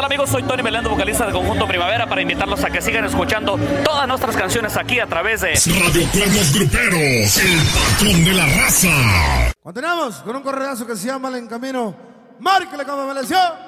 Hola amigos, soy Tony Meléndez, vocalista de Conjunto Primavera, para invitarlos a que sigan escuchando todas nuestras canciones aquí a través de Radio Cuernos Gruperos, el patrón de la raza. Continuamos con un corredazo que se llama El Encamino. Márquele como me leció.